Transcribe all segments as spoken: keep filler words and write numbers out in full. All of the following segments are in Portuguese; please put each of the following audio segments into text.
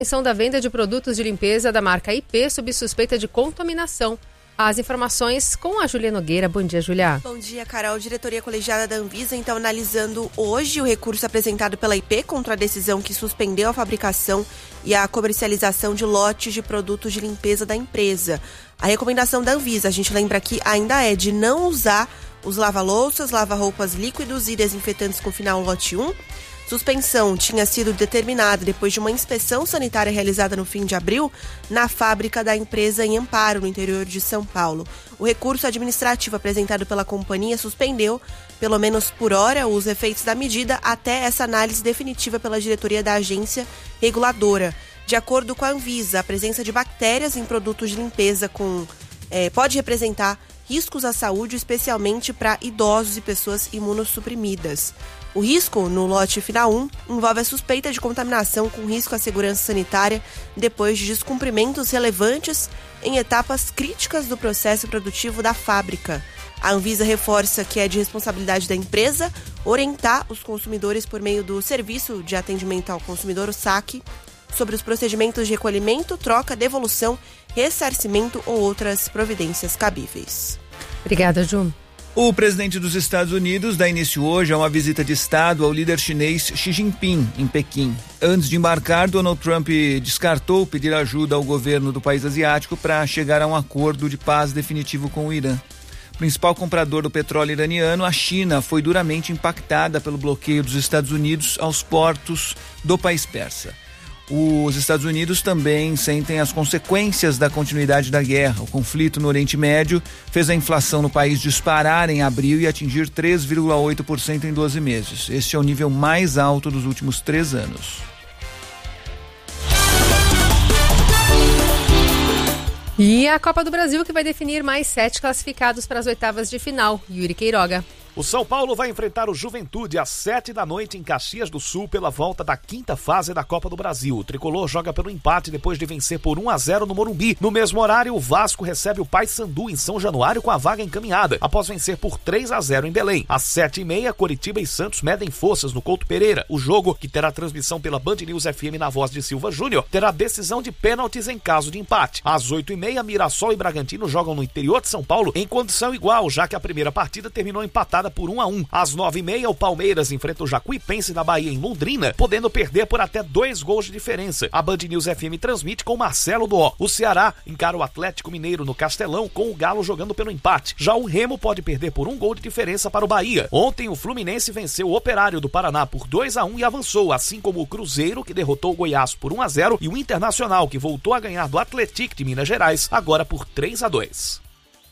Suspensão da venda de produtos de limpeza da marca I P sob suspeita de contaminação. As informações com a Júlia Nogueira. Bom dia, Júlia. Bom dia, Carol. Diretoria Colegiada da Anvisa, então, analisando hoje o recurso apresentado pela I P contra a decisão que suspendeu a fabricação e a comercialização de lotes de produtos de limpeza da empresa. A recomendação da Anvisa, a gente lembra aqui, ainda é de não usar os lava-louças, lava-roupas líquidos e desinfetantes com final lote um. Suspensão tinha sido determinada depois de uma inspeção sanitária realizada no fim de abril na fábrica da empresa em Amparo, no interior de São Paulo. O recurso administrativo apresentado pela companhia suspendeu, pelo menos por hora, os efeitos da medida até essa análise definitiva pela diretoria da agência reguladora. De acordo com a Anvisa, a presença de bactérias em produtos de limpeza com, eh, pode representar riscos à saúde, especialmente para idosos e pessoas imunossuprimidas. O risco, no lote final um, envolve a suspeita de contaminação com risco à segurança sanitária depois de descumprimentos relevantes em etapas críticas do processo produtivo da fábrica. A Anvisa reforça que é de responsabilidade da empresa orientar os consumidores por meio do Serviço de Atendimento ao Consumidor, o SAC, sobre os procedimentos de recolhimento, troca, devolução, ressarcimento ou outras providências cabíveis. Obrigada, Ju. O presidente dos Estados Unidos dá início hoje a uma visita de Estado ao líder chinês Xi Jinping, em Pequim. Antes de embarcar, Donald Trump descartou pedir ajuda ao governo do país asiático para chegar a um acordo de paz definitivo com o Irã. Principal comprador do petróleo iraniano, a China foi duramente impactada pelo bloqueio dos Estados Unidos aos portos do país persa. Os Estados Unidos também sentem as consequências da continuidade da guerra. O conflito no Oriente Médio fez a inflação no país disparar em abril e atingir três vírgula oito por cento em doze meses. Este é o nível mais alto dos últimos três anos. E a Copa do Brasil, que vai definir mais sete classificados para as oitavas de final. Yuri Queiroga. O São Paulo vai enfrentar o Juventude às sete da noite em Caxias do Sul pela volta da quinta fase da Copa do Brasil. O tricolor joga pelo empate depois de vencer por um a zero no Morumbi. No mesmo horário, o Vasco recebe o Paysandu em São Januário com a vaga encaminhada, após vencer por três a zero em Belém. Às sete e meia, Coritiba e Santos medem forças no Couto Pereira. O jogo, que terá transmissão pela Band News F M na voz de Silva Júnior, terá decisão de pênaltis em caso de empate. Às oito e meia, Mirassol e Bragantino jogam no interior de São Paulo em condição igual, já que a primeira partida terminou empatada por um a um. Às nove e meia, o Palmeiras enfrenta o Jacuipense da Bahia em Londrina, podendo perder por até dois gols de diferença. A Band News F M transmite com Marcelo Doó. O Ceará encara o Atlético Mineiro no Castelão, com o Galo jogando pelo empate. Já o Remo pode perder por um gol de diferença para o Bahia. Ontem, o Fluminense venceu o Operário do Paraná por dois a um e avançou, assim como o Cruzeiro, que derrotou o Goiás por um a zero, e o Internacional, que voltou a ganhar do Atlético de Minas Gerais, agora por três a dois.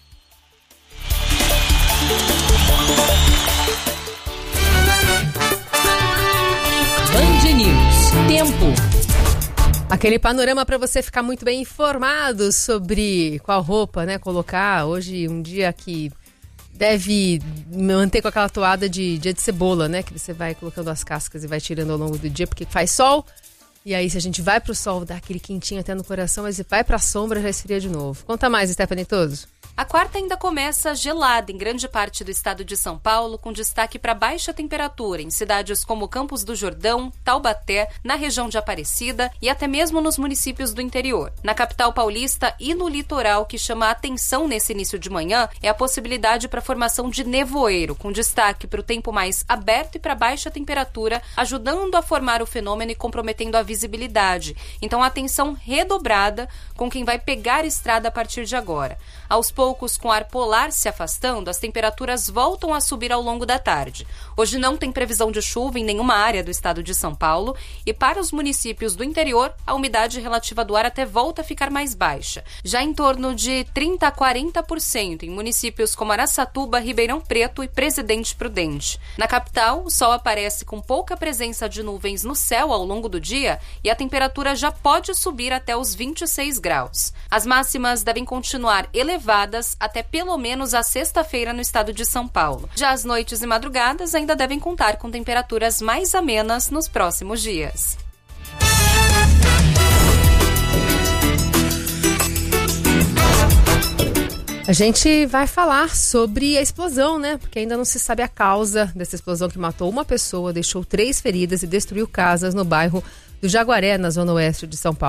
Band News. Tempo. Aquele panorama para você ficar muito bem informado sobre qual roupa, né, colocar. Hoje, um dia que deve manter com aquela toada de dia de cebola, né, que você vai colocando as cascas e vai tirando ao longo do dia, porque faz sol. E aí, se a gente vai pro sol, dá aquele quentinho até no coração, mas se vai pra sombra, já esfria de novo. Conta mais, Stephanie Toso. A quarta ainda começa gelada em grande parte do estado de São Paulo, com destaque para baixa temperatura em cidades como Campos do Jordão, Taubaté, na região de Aparecida e até mesmo nos municípios do interior. Na capital paulista e no litoral, que chama a atenção nesse início de manhã é a possibilidade para a formação de nevoeiro, com destaque para o tempo mais aberto e para baixa temperatura, ajudando a formar o fenômeno e comprometendo a visibilidade. Então, atenção redobrada com quem vai pegar estrada a partir de agora. Aos poucos, com o ar polar se afastando, as temperaturas voltam a subir ao longo da tarde. Hoje não tem previsão de chuva em nenhuma área do estado de São Paulo e para os municípios do interior, a umidade relativa do ar até volta a ficar mais baixa, já em torno de trinta a quarenta por cento em municípios como Araçatuba, Ribeirão Preto e Presidente Prudente. Na capital, o sol aparece com pouca presença de nuvens no céu ao longo do dia e a temperatura já pode subir até os vinte e seis graus. As máximas devem continuar elevadas até pelo menos a sexta-feira no estado de São Paulo. Já as noites e madrugadas ainda devem contar com temperaturas mais amenas nos próximos dias. A gente vai falar sobre a explosão, né? Porque ainda não se sabe a causa dessa explosão que matou uma pessoa, deixou três feridas e destruiu casas no bairro do Jaguaré, na zona oeste de São Paulo.